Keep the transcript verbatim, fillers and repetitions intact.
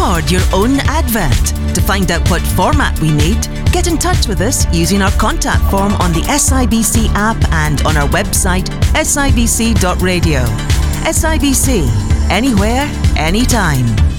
record your own advert. To find out what format we need, get in touch with us using our contact form on the S I B C app and on our website s i b c dot radio. S I B C, anywhere, anytime.